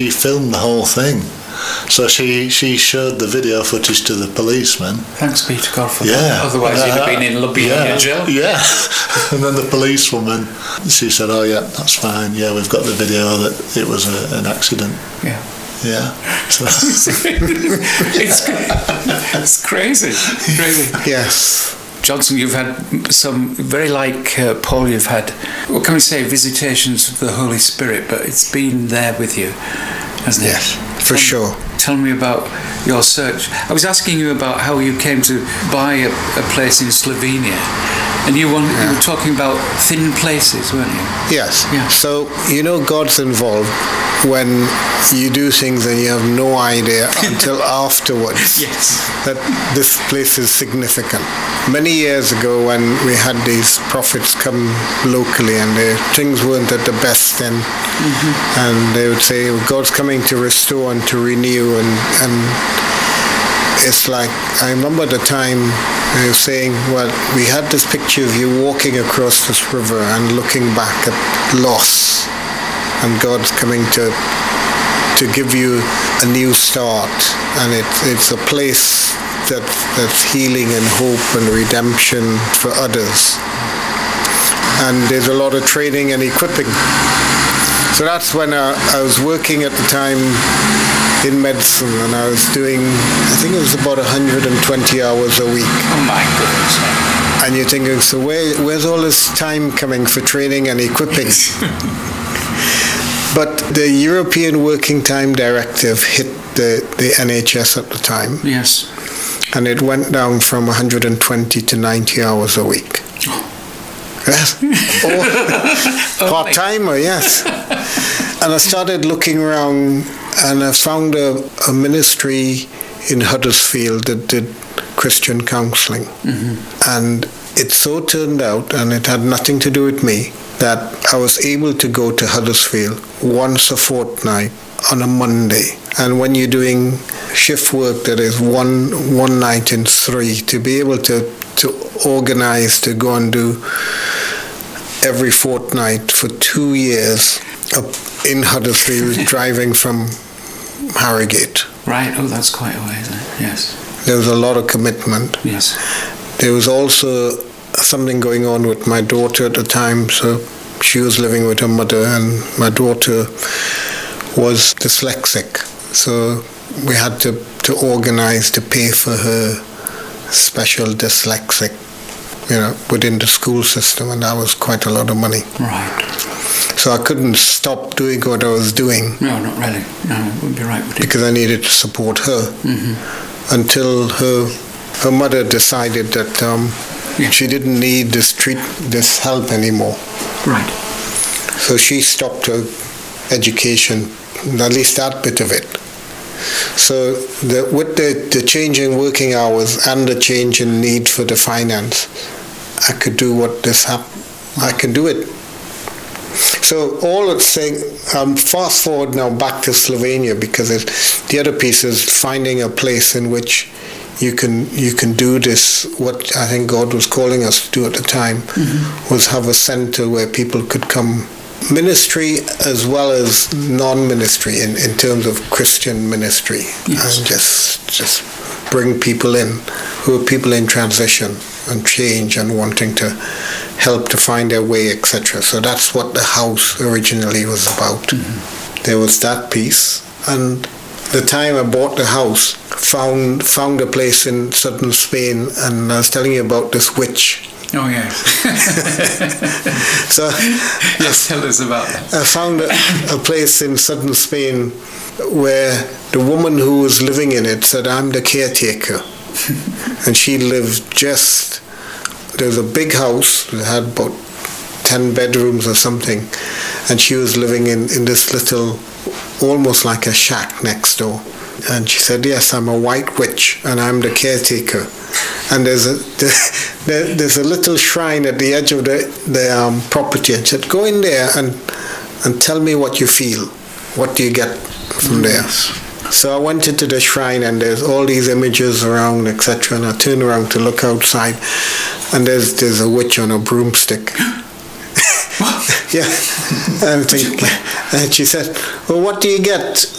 she filmed the whole thing. So she showed the video footage to the policeman. Thanks be to God for that. Otherwise you'd have been in Lubiana jail. Yeah. And then the policewoman, she said, "Oh yeah, that's fine. Yeah, we've got the video that it was an accident." Yeah. Yeah. So. It's crazy. Crazy. Yes. Johnson, you've had some, very like Paul, you've had, what can we say, visitations of the Holy Spirit, but it's been there with you, hasn't it? Yes, for sure. Tell me about your search. I was asking you about how you came to buy a place in Slovenia, and you were talking about thin places, weren't you? Yes. Yeah. So, God's involved when you do things and you have no idea until afterwards that this place is significant. Many years ago when we had these prophets come locally and things weren't at the best then, and they would say, God's coming to restore and to renew, and it's like, I remember the time they were saying, well, we had this picture of you walking across this river and looking back at loss, and God's coming to give you a new start, and it's a place that's healing and hope and redemption for others. And there's a lot of training and equipping. So that's when I was working at the time in medicine, and I was doing, I think it was about 120 hours a week. Oh my goodness. And you're thinking, so where's all this time coming for training and equipping? But the European Working Time Directive hit the NHS at the time. Yes. And it went down from 120 to 90 hours a week. Yes. Part-timer, yes. And I started looking around, and I found a ministry in Huddersfield that did Christian counseling. And it so turned out, and it had nothing to do with me, that I was able to go to Huddersfield once a fortnight on a Monday. And when you're doing shift work that is one night in 3, to be able to organize to go and do every fortnight for 2 years up in Huddersfield, driving from Harrogate. Right, oh, that's quite a way, isn't it? Yes. There was a lot of commitment. Yes. There was also something going on with my daughter at the time, so she was living with her mother, and my daughter was dyslexic, so we had to organize to pay for her special dyslexic, within the school system, and that was quite a lot of money. Right. So I couldn't stop doing what I was doing. No, not really. No, it wouldn't be right, would it? Because I needed to support her until her mother decided that she didn't need this help anymore. Right. So she stopped her education, at least that bit of it. So with the change in working hours and the change in need for the finance, I could do what this happened. I can do it. So all it's saying, fast forward now back to Slovenia, because the other piece is finding a place in which you can do this. What I think God was calling us to do at the time was have a center where people could come, ministry as well as non-ministry in terms of Christian ministry, and just bring people in who are people in transition and change and wanting to help to find their way, etc. So that's what the house originally was about. There was that piece, and the time I bought the house, found a place in southern Spain, and I was telling you about this witch. Oh, yes. So, yes, tell us about that. I found a place in southern Spain where the woman who was living in it said, I'm the caretaker. And she lived there was a big house that had about 10 bedrooms or something, and she was living in this little, almost like a shack next door. And she said, yes, I'm a white witch and I'm the caretaker. And there's a little shrine at the edge of the property, and she said, go in there and tell me what you feel. What do you get from there? So I went into the shrine, and there's all these images around, etc. And I turned around to look outside, and there's a witch on a broomstick. Yeah. And she said, well, what do you get